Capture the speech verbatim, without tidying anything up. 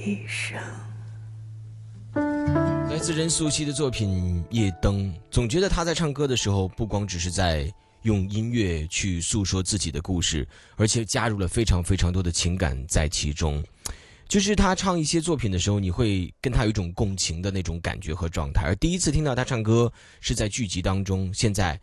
一生。 来自任素汐的作品《夜灯》，总觉得她在唱歌的时候，不光只是在用音乐去诉说自己的故事，而且加入了非常非常多的情感在其中。就是他唱一些作品的时候，你会跟他有一种共情的那种感觉和状态。而第一次听到他唱歌是在剧集当中，现在